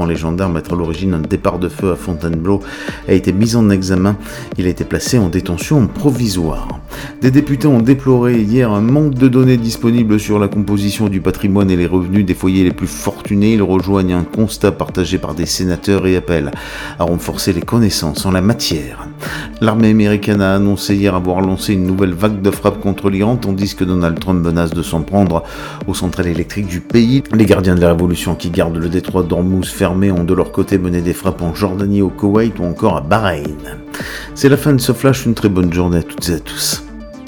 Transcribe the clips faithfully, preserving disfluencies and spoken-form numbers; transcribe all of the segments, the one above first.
Les gendarmes être à l'origine d'un départ de feu à Fontainebleau a été mis en examen. Il a été placé en détention provisoire. Des députés ont déploré hier un manque de données disponibles sur la composition du patrimoine et les revenus des foyers les plus fortunés. Ils rejoignent un constat partagé par des sénateurs et appellent à renforcer les connaissances en la matière. L'armée américaine a annoncé hier avoir lancé une nouvelle vague de frappes contre l'Iran, tandis que Donald Trump menace de s'en prendre aux centrales électriques du pays. Les gardiens de la révolution qui gardent le détroit d'Ormuz fermé ont de leur côté mené des frappes en Jordanie, au Koweït ou encore à Bahreïn. C'est la fin de ce flash, une très bonne journée à toutes et à tous.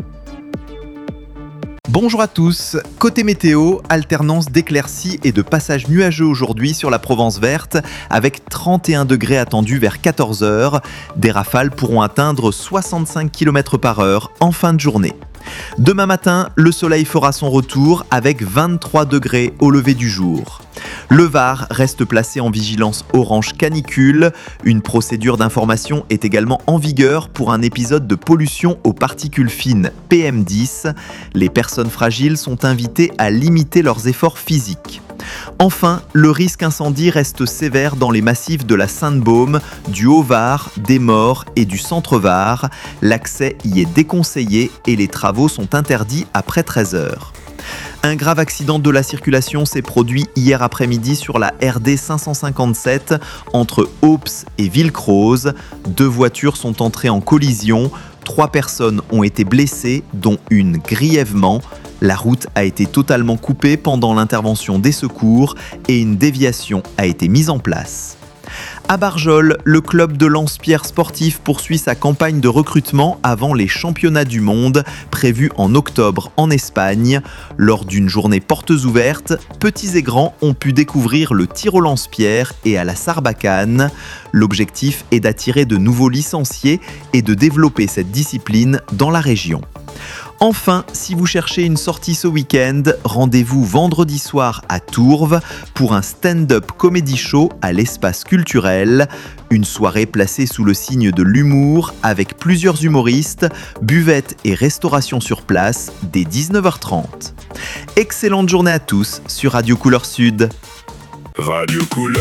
Bonjour à tous, côté météo, alternance d'éclaircies et de passages nuageux aujourd'hui sur la Provence verte avec trente et un degrés attendus vers quatorze heures. Des rafales pourront atteindre soixante-cinq kilomètres par heure en fin de journée. Demain matin, le soleil fera son retour avec vingt-trois degrés au lever du jour. Le Var reste placé en vigilance orange canicule. Une procédure d'information est également en vigueur pour un épisode de pollution aux particules fines P M dix. Les personnes fragiles sont invitées à limiter leurs efforts physiques. Enfin, le risque incendie reste sévère dans les massifs de la Sainte-Baume, du Haut-Var, des Maures et du Centre-Var. L'accès y est déconseillé et les travaux sont interdits après treize heures. Un grave accident de la circulation s'est produit hier après-midi sur la R D cinq cent cinquante-sept entre Aups et Villecroze. Deux voitures sont entrées en collision. Trois personnes ont été blessées, dont une grièvement. La route a été totalement coupée pendant l'intervention des secours et une déviation a été mise en place. À Barjol, le club de lance-pierre sportif poursuit sa campagne de recrutement avant les championnats du monde prévus en octobre en Espagne. Lors d'une journée portes ouvertes, petits et grands ont pu découvrir le tir au lance-pierre et à la sarbacane. L'objectif est d'attirer de nouveaux licenciés et de développer cette discipline dans la région. Enfin, si vous cherchez une sortie ce week-end, rendez-vous vendredi soir à Tourves pour un stand-up comedy show à l'espace culturel. Une soirée placée sous le signe de l'humour avec plusieurs humoristes, buvette et restauration sur place dès dix-neuf heures trente. Excellente journée à tous sur Radio Couleur Sud. Radio Couleur.